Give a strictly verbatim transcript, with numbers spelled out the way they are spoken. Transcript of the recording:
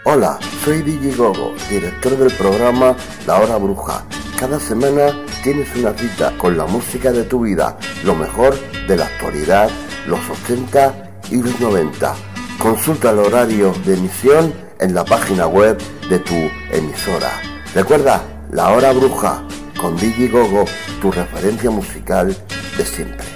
Hola, soy Digi Gogo, director del programa La Hora Bruja. Cada semana tienes una cita con la música de tu vida, lo mejor de la actualidad, los ochenta y los noventa. Consulta el horario de emisión en la página web de tu emisora. Recuerda, La Hora Bruja, con Digi Gogo, tu referencia musical de siempre.